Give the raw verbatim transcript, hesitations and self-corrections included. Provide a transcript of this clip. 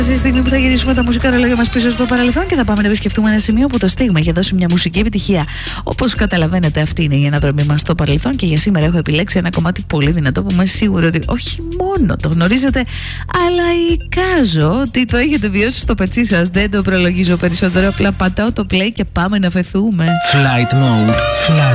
Στη στιγμή που θα γυρίσουμε τα μουσικά ρολόγια μας πίσω στο παρελθόν και θα πάμε να επισκεφτούμε ένα σημείο που το στίγμα έχει δώσει μια μουσική επιτυχία. Όπως καταλαβαίνετε, αυτή είναι η αναδρομή μας στο παρελθόν και για σήμερα έχω επιλέξει ένα κομμάτι πολύ δυνατό που είμαι σίγουρη ότι όχι μόνο το γνωρίζετε, αλλά εικάζω ότι το έχετε βιώσει στο πετσί σας. Δεν το προλογίζω περισσότερο, απλά πατάω το play και πάμε να φεθούμε. Flight mode, flight.